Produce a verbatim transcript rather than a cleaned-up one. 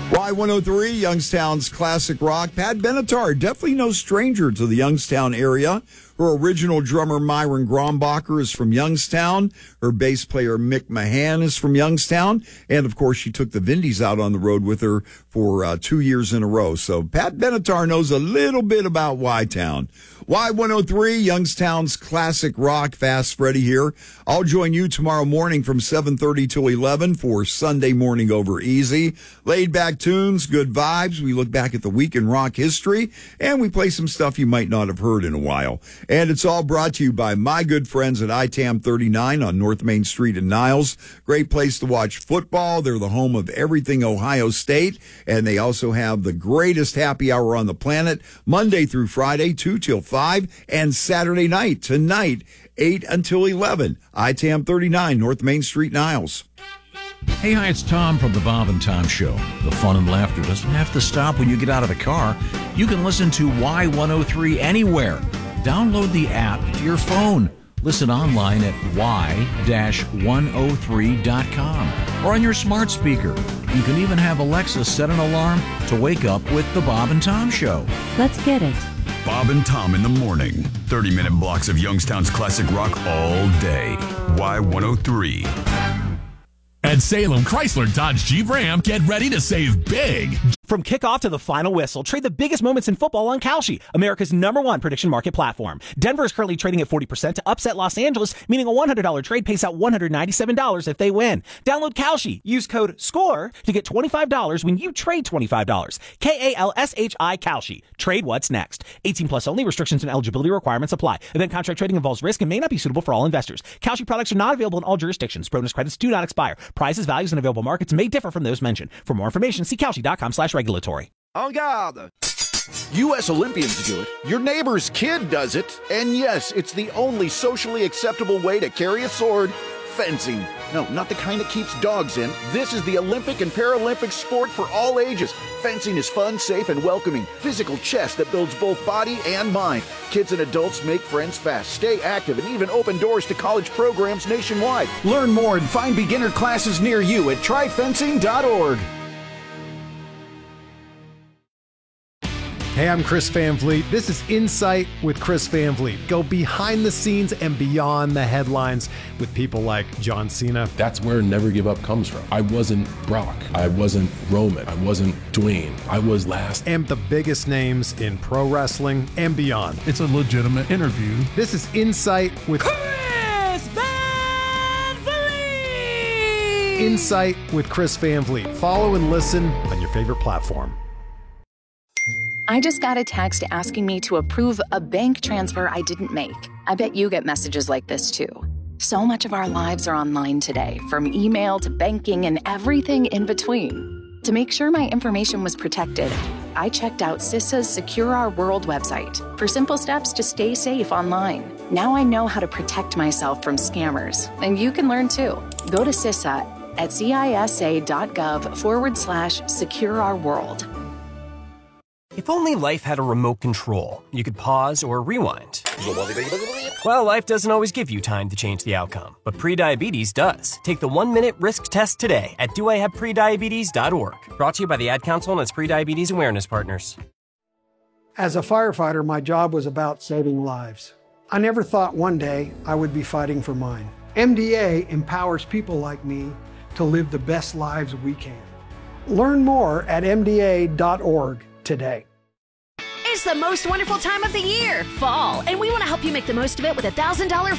Y one oh three, Youngstown's classic rock. Pat Benatar, definitely no stranger to the Youngstown area. Her original drummer, Myron Grombacher, is from Youngstown. Her bass player, Mick Mahan, is from Youngstown. And, of course, she took the Vindies out on the road with her for uh, two years in a row. So Pat Benatar knows a little bit about Y-Town. Y one oh three, Youngstown's classic rock. Fast Freddy here. I'll join you tomorrow morning from seven thirty till eleven for Sunday Morning Over Easy. Laid back tunes, good vibes. We look back at the week in rock history, and we play some stuff you might not have heard in a while. And it's all brought to you by my good friends at I T A M thirty-nine on North Main Street in Niles. Great place to watch football. They're the home of everything Ohio State, and they also have the greatest happy hour on the planet, Monday through Friday, two till five, and Saturday night, tonight, eight until eleven. I T A M thirty-nine, North Main Street, Niles. Hey, hi, it's Tom from the Bob and Tom Show. The fun and laughter doesn't have to stop when you get out of the car. You can listen to Y one oh three anywhere. Download the app to your phone. Listen online at y one oh three dot com or on your smart speaker. You can even have Alexa set an alarm to wake up with the Bob and Tom Show. Let's get it. Bob and Tom in the morning. thirty-minute blocks of Youngstown's classic rock all day. Y one oh three. At Salem Chrysler Dodge Jeep Ram, get ready to save big. From kickoff to the final whistle, trade the biggest moments in football on Kalshi, America's number one prediction market platform. Denver is currently trading at forty percent to upset Los Angeles, meaning a one hundred dollars trade pays out one hundred ninety-seven dollars if they win. Download Kalshi. Use code SCORE to get twenty-five dollars when you trade twenty-five dollars. K A L S H I Kalshi. Trade what's next. eighteen plus only. Restrictions and eligibility requirements apply. Event contract trading involves risk and may not be suitable for all investors. Kalshi products are not available in all jurisdictions. Bonus credits do not expire. Prices, values, and available markets may differ from those mentioned. For more information, see Kalshi.com slash regulatory. En garde! U S Olympians do it, your neighbor's kid does it, and yes, it's the only socially acceptable way to carry a sword, fencing. No, not the kind that keeps dogs in. This is the Olympic and Paralympic sport for all ages. Fencing is fun, safe, and welcoming. Physical chess that builds both body and mind. Kids and adults make friends fast, stay active, and even open doors to college programs nationwide. Learn more and find beginner classes near you at try fencing dot org. Hey, I'm Chris Van Vliet. This is Insight with Chris Van Vliet. Go behind the scenes and beyond the headlines with people like John Cena. That's where Never Give Up comes from. I wasn't Brock. I wasn't Roman. I wasn't Dwayne. I was last. And the biggest names in pro wrestling and beyond. It's a legitimate interview. This is Insight with Chris Van Vliet. Insight with Chris Van Vliet. Follow and listen on your favorite platform. I just got a text asking me to approve a bank transfer I didn't make. I bet you get messages like this too. So much of our lives are online today, from email to banking and everything in between. To make sure my information was protected, I checked out CISA's Secure Our World website for simple steps to stay safe online. Now I know how to protect myself from scammers, and you can learn too. Go to CISA at cisa.gov forward slash secure our world. If only life had a remote control, you could pause or rewind. Well, life doesn't always give you time to change the outcome, but prediabetes does. Take the one-minute risk test today at do I have prediabetes dot org. Brought to you by the Ad Council and its prediabetes awareness partners. As a firefighter, my job was about saving lives. I never thought one day I would be fighting for mine. M D A empowers people like me to live the best lives we can. Learn more at M D A dot org today. It's the most wonderful time of the year, fall, and we want to help you make the most of it with a one thousand dollars